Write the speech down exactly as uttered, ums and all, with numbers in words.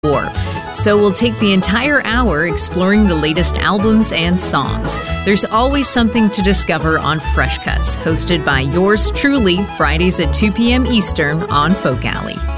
war. So we'll take the entire hour exploring the latest albums and songs. There's always something to discover on Fresh Cuts, hosted by yours truly, Fridays at two p.m. Eastern on Folk Alley.